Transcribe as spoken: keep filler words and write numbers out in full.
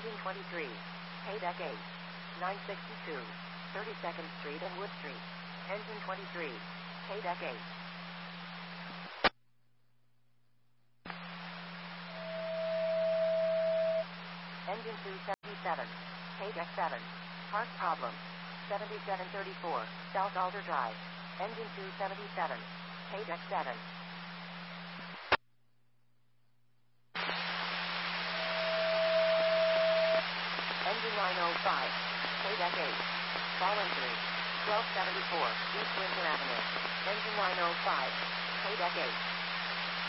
Engine twenty-three. Haydeck eight. nine sixty-two. thirty-second Street and Wood Street. Engine twenty-three. Haydeck eight. Engine two seventy-seven. Haydeck seven. Park problem. seventy-seven thirty-four. South Alder Drive. Engine two seventy-seven. Haydeck seven. Engine nine oh five. Haydeck eight. Fallen three. twelve seventy-four. East Windsor Avenue. Engine nine oh five. Haydeck eight.